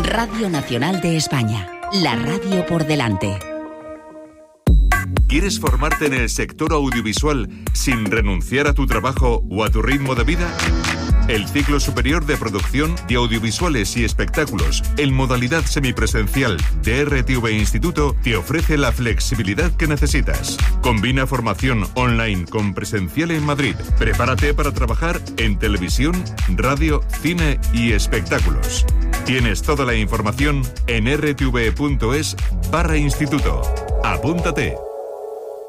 Radio Nacional de España, la radio por delante. ¿Quieres formarte en el sector audiovisual sin renunciar a tu trabajo o a tu ritmo de vida? El ciclo superior de producción de audiovisuales y espectáculos en modalidad semipresencial de RTV Instituto te ofrece la flexibilidad que necesitas. Combina formación online con presencial en Madrid. Prepárate para trabajar en televisión, radio, cine y espectáculos. Tienes toda la información en rtv.es/instituto. Apúntate.